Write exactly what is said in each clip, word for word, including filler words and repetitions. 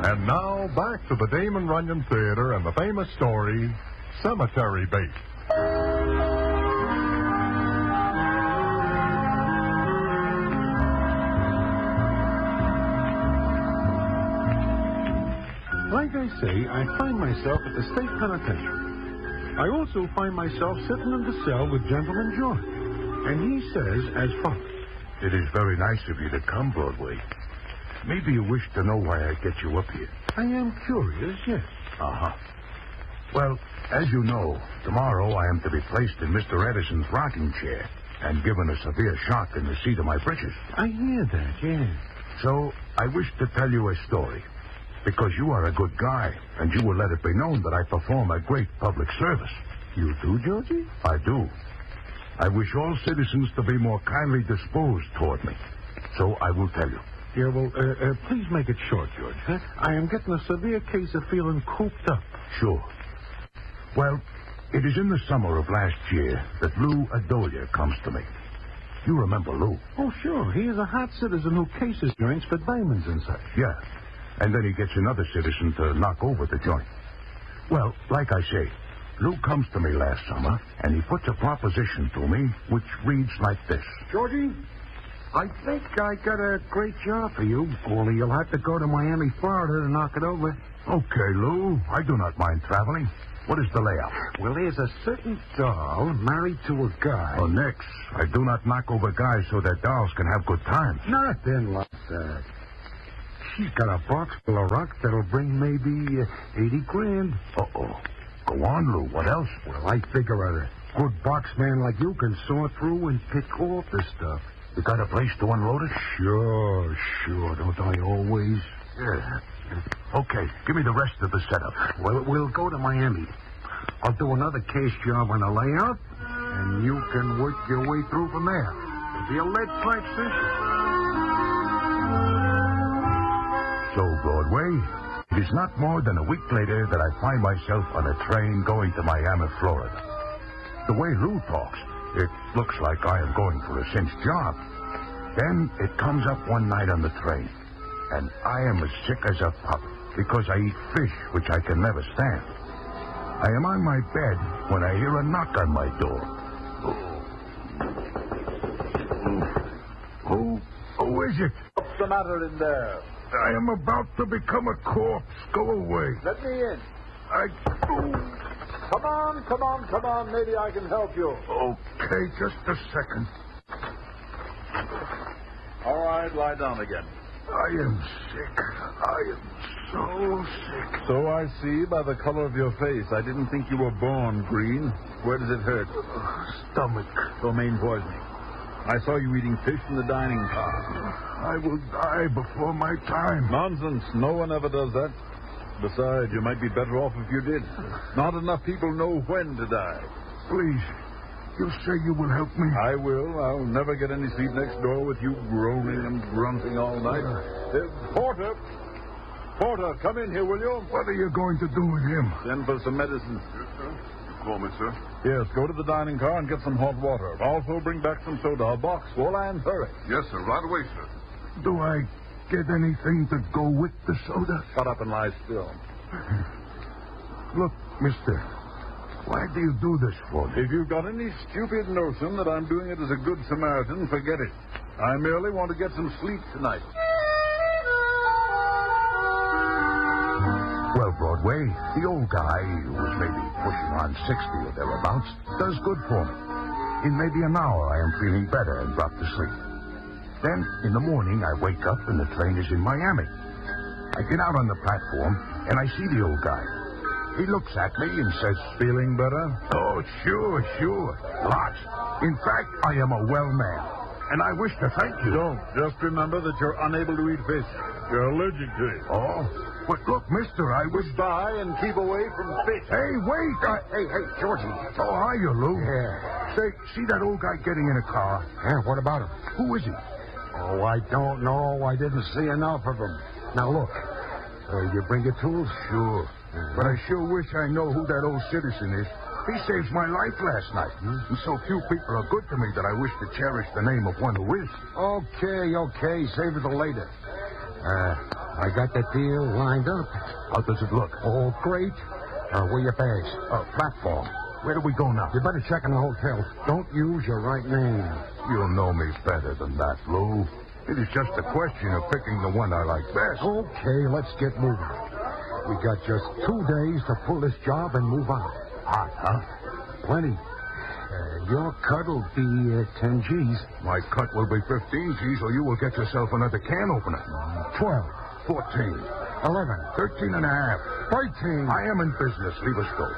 And now, back to the Damon Runyon Theater and the famous story, Cemetery Bait. Like I say, I find myself at the state penitentiary. I also find myself sitting in the cell with Gentleman George. And he says as follows. It is very nice of you to come, Broadway. Maybe you wish to know why I get you up here. I am curious, yes. Uh-huh. Well, as you know, tomorrow I am to be placed in Mister Edison's rocking chair and given a severe shock in the seat of my britches. I hear that, yes. So I wish to tell you a story, because you are a good guy, and you will let it be known that I perform a great public service. You do, Georgie? I do. I wish all citizens to be more kindly disposed toward me. So I will tell you. Yeah, well, uh, uh, please make it short, George. Huh? I am getting a severe case of feeling cooped up. Sure. Well, it is in the summer of last year that Lou Adolia comes to me. You remember Lou? Oh, sure. He is a hot citizen who cases joints for diamonds and such. Yeah. And then he gets another citizen to knock over the joint. Well, like I say, Lou comes to me last summer, and he puts a proposition to me which reads like this. Georgie, I think I got a great job for you. Only you'll have to go to Miami, Florida to knock it over. Okay, Lou. I do not mind traveling. What is the layout? Well, there's a certain doll married to a guy. Oh, Nix, I do not knock over guys so that dolls can have good times. Nothing like that. She's got a box full of rocks that'll bring maybe uh, eighty grand. Uh-oh. Go on, Lou. What else? Well, I figure a good box man like you can sort through and pick off the stuff. You got a place to unload it? Sure, sure. Don't I always? Yeah. Okay, give me the rest of the setup. Well, we'll go to Miami. I'll do another case job on the layout, and you can work your way through from there. It'll be a lead-pipe system. So, Broadway, it is not more than a week later that I find myself on a train going to Miami, Florida. The way Lou talks, it looks like I am going for a cinch job. Then it comes up one night on the train, and I am as sick as a pup because I eat fish, which I can never stand. I am on my bed when I hear a knock on my door. Who, who is it? What's the matter in there? I am about to become a corpse. Go away. Let me in. I... Come on, come on, come on. Maybe I can help you. Okay, just a second. All right, lie down again. I am sick. I am so sick. So I see by the color of your face. I didn't think you were born green. Where does it hurt? Uh, stomach. Romaine poisoning. I saw you eating fish in the dining car. I will die before my time. Nonsense. No one ever does that. Besides, you might be better off if you did. Not enough people know when to die. Please, you say you will help me? I will. I'll never get any sleep next door with you groaning and grunting all night. Uh, Porter! Porter, come in here, will you? What are you going to do with him? Send for some medicine. Yes, sir. You call me, sir? Yes, go to the dining car and get some hot water. Also bring back some soda, a box full, and hurry. Yes, sir. Right away, sir. Do I get anything to go with the soda? Shut up and lie still. Look, mister, why do you do this for me? If you've got any stupid notion that I'm doing it as a good Samaritan, forget it. I merely want to get some sleep tonight. Well, Broadway, the old guy, who was maybe pushing on sixty or thereabouts, does good for me. In maybe an hour, I am feeling better and drop to sleep. Then, in the morning, I wake up and the train is in Miami. I get out on the platform, and I see the old guy. He looks at me and says, Feeling better? Oh, sure, sure. Lots. In fact, I am a well man, and I wish to thank you. Don't. Just remember that you're unable to eat fish. You're allergic to it. Oh, but look, mister, I was... Goodbye and keep away from fish. Hey, wait. I... Hey, hey, Georgie. Oh, are you, Lou? Yeah. Say, see that old guy getting in a car? Yeah, what about him? Who is he? Oh, I don't know. I didn't see enough of him. Now, look. Uh, you bring your tools? Sure. Mm-hmm. But I sure wish I know who that old citizen is. He saved my life last night. Mm-hmm. And so few people are good to me that I wish to cherish the name of one who is. Okay, okay. Save it till later. Uh, I got the deal lined up. How does it look? Oh, great. Uh, where your bags? Uh, platform. Where do we go now? You better check in the hotel. Don't use your right name. You'll know me better than that, Lou. It is just a question of picking the one I like best. Okay, let's get moving. We got just two days to pull this job and move out. Hot, huh? Plenty. Uh, your cut will be uh, ten G's. My cut will be fifteen G's, or you will get yourself another can opener. twelve. fourteen. eleven. thirteen and a half. thirteen. I am in business. Leave us go.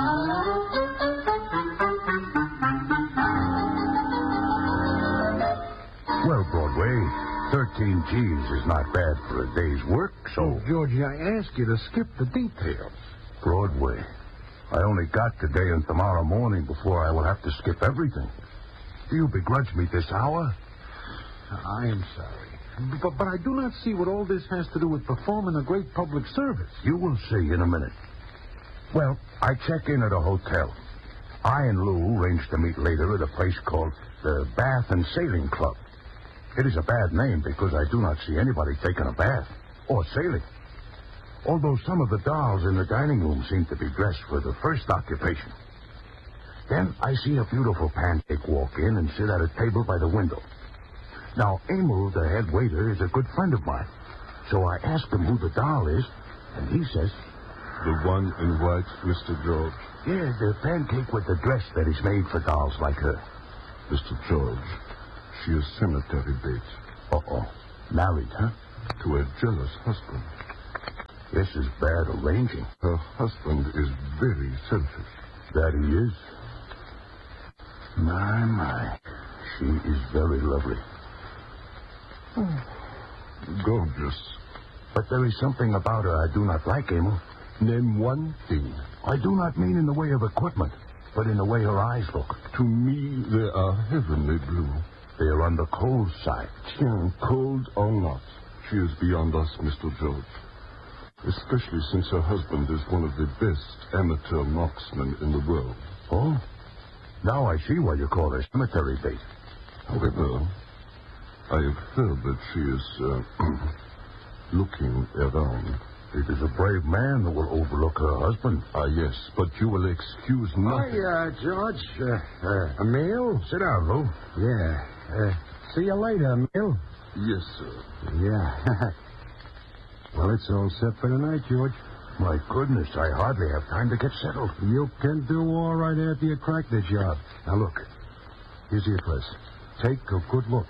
Well, Broadway, thirteen G's is not bad for a day's work, so... Oh, Georgie, I asked you to skip the details. Broadway, I only got today and tomorrow morning before I will have to skip everything. Do you begrudge me this hour? I am sorry. But, but I do not see what all this has to do with performing a great public service. You will see in a minute. Well, I check in at a hotel. I and Lou arranged to meet later at a place called the Bath and Sailing Club. It is a bad name because I do not see anybody taking a bath or sailing. Although some of the dolls in the dining room seem to be dressed for the first occupation. Then I see a beautiful pancake walk in and sit at a table by the window. Now, Emil, the head waiter, is a good friend of mine. So I ask him who the doll is, and he says... The one in white, Mister George? Yeah, the pancake with the dress that is made for dolls like her. Mister George, she is cemetery bait. Uh-oh. Married, huh? To a jealous husband. This is bad arranging. Her husband is very selfish. That he is? My, my. She is very lovely. Gorgeous. But there is something about her I do not like, Emil. Name one thing. I do not mean in the way of equipment, but in the way her eyes look. To me, they are heavenly blue. They are on the cold side. Tiens, cold or not, she is beyond us, Mister George. Especially since her husband is one of the best amateur marksmen in the world. Oh? Now I see why you call her cemetery bait. However, I have heard that she is uh, looking around. It is a brave man who will overlook her husband. Ah, yes, but you will excuse nothing. Hi, uh, George. Uh, uh, Emil? Sit down, Lou. Yeah. Uh, see you later, Emil. Yes, sir. Yeah. Well, it's all set for tonight, George. My goodness, I hardly have time to get settled. You can do all right after you crack the job. Now, look. Here's the address. Take a good look.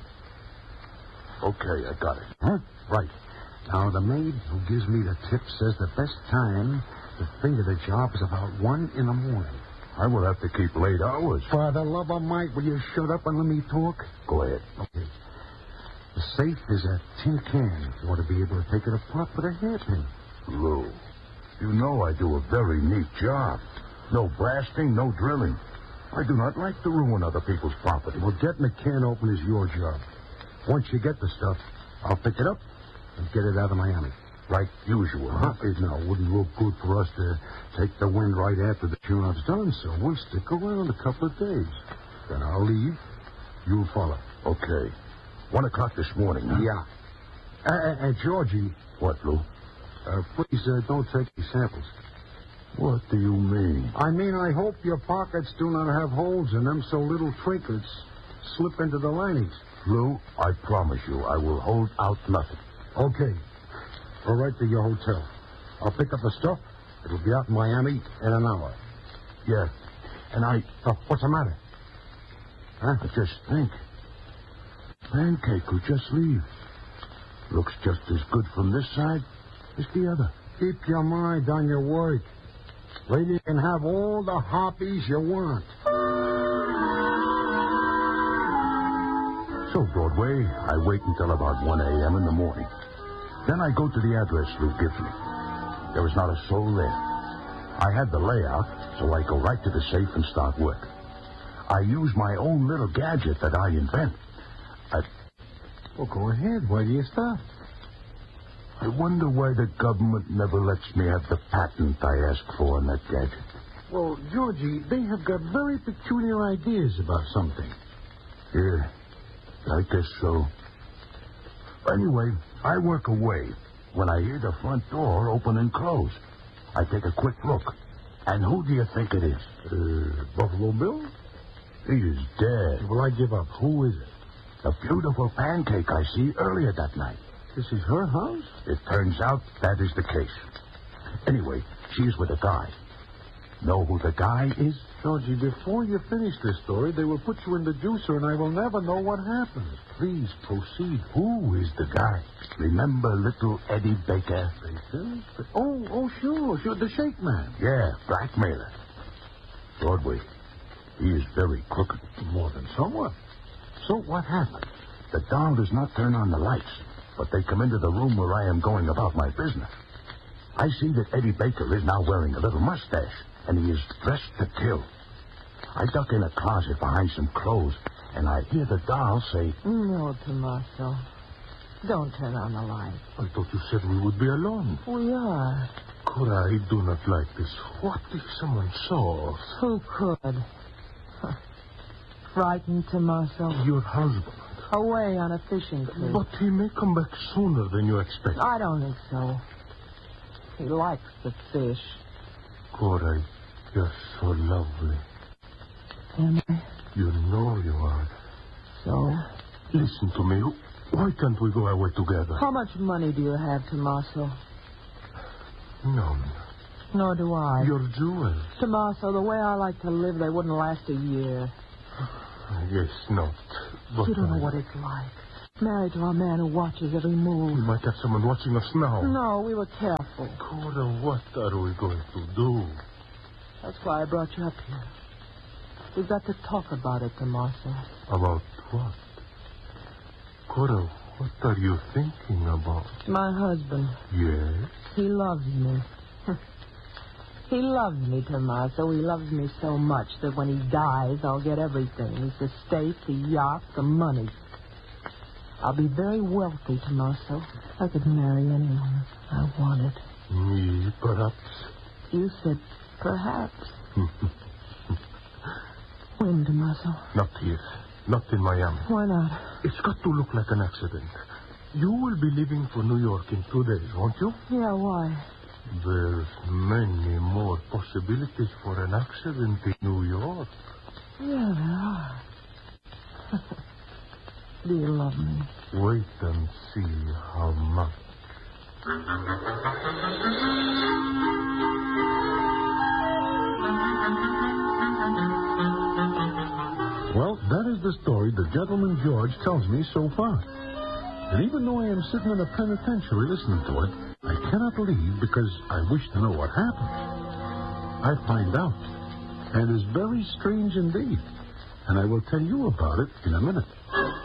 Okay, I got it. Huh? Right. Now, the maid who gives me the tip says the best time to finger the job is about one in the morning. I will have to keep late hours. For the love of Mike, will you shut up and let me talk? Go ahead. Okay. The safe is a tin can. You ought to be able to take it apart with a hairpin. Lou, you know I do a very neat job. No blasting, no drilling. I do not like to ruin other people's property. Well, getting the can open is your job. Once you get the stuff, I'll pick it up and get it out of Miami. Like usual, huh? It now wouldn't look good for us to take the wind right after the job's done, so we'll stick around a couple of days. Then I'll leave. You'll follow. Okay. One o'clock this morning, huh? Yeah. Uh, uh, uh, Georgie. What, Lou? Uh, please, uh, don't take any samples. What do you mean? I mean, I hope your pockets do not have holes in them so little trinkets slip into the linings. Lou, I promise you I will hold out nothing. Okay. Go right to your hotel. I'll pick up the stuff. It'll be out in Miami in an hour. Yeah. And I... Oh, what's the matter? Huh? I just think. Pancake could just leave. Looks just as good from this side as the other. Keep your mind on your work. Lady can have all the hobbies you want. So, Broadway, I wait until about one a.m. in the morning. Then I go to the address Lou gives me. There is not a soul there. I had the layout, so I go right to the safe and start work. I use my own little gadget that I invent. I... Well, go ahead. Why do you stop? I wonder why the government never lets me have the patent I asked for on that gadget. Well, Georgie, they have got very peculiar ideas about something. Yeah, I guess so. Anyway, I work away. when I hear the front door open and close. I take a quick look. And who do you think it is? Uh, Buffalo Bill? He is dead. Well, I give up. Who is it? The beautiful pancake I see earlier that night. This is her house? It turns out that is the case. Anyway, she's with a guy. Know who the guy is? Georgie, before you finish this story, they will put you in the juicer, and I will never know what happens. Please proceed. Who is the guy? Remember little Eddie Baker? Baker? Oh, oh, sure, sure, the shake man. Yeah, blackmailer. Broadway. He is very crooked. More than somewhat. So what happened? The doll does not turn on the lights, but they come into the room where I am going about my business. I see that Eddie Baker is now wearing a little mustache, and he is dressed to kill. I duck in a closet behind some clothes, and I hear the doll say, No, Tommaso. Don't turn on the light. I thought you said we would be alone. We are. Cora, I do not like this. What if someone saw us? Who could? Frightened, Tommaso? Your husband. Away on a fishing trip. But he may come back sooner than you expect. I don't think so. He likes the fish. Cora, you're so lovely. Am I? You know you are. So? Listen to me. Why can't we go away together? How much money do you have, Tommaso? None. Nor do I. Your jewels. Tommaso, the way I like to live, they wouldn't last a year. Yes, not. But You don't know I- what it's like. Married to a man who watches every move. We might have someone watching us now. No, we were careful. Cora, what are we going to do? That's why I brought you up here. We've got to talk about it, Tommaso. About what? Cora, what are you thinking about? My husband, Yes? he loves me. He loves me, Tommaso. He loves me so much that when he dies, I'll get everything. His estate, the yacht, the money. I'll be very wealthy, Tommaso. I could marry anyone I wanted. Me, perhaps. You said perhaps. When, Tommaso? Not here. Not in Miami. Why not? It's got to look like an accident. You will be leaving for New York in two days, won't you? Yeah, why? There's many more possibilities for an accident in New York. Yeah, there are. Do you love me? Wait and see how much. Well, that is the story the gentleman George tells me so far. And even though I am sitting in a penitentiary listening to it, I cannot leave because I wish to know what happened. I find out. And it's very strange indeed. And I will tell you about it in a minute.